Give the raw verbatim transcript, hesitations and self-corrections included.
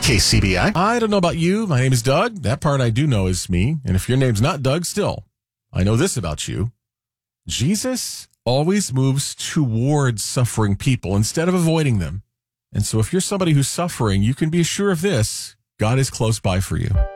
K C B I. I don't know about you. My name is Doug. That part I do know is me. And if your name's not Doug, still, I know this about you. Jesus always moves towards suffering people instead of avoiding them. And so if you're somebody who's suffering, you can be sure of this. God is close by for you.